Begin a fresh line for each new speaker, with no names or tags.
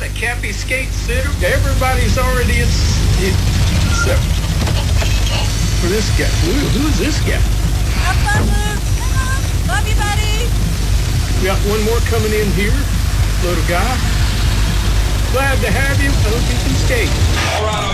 Cappy skate sitter. Everybody's already except for this guy. Who is this guy?
Have fun, Luke. Love you, buddy.
We got one more coming in here. Little guy. Glad to have you. I hope you can skate.
All right.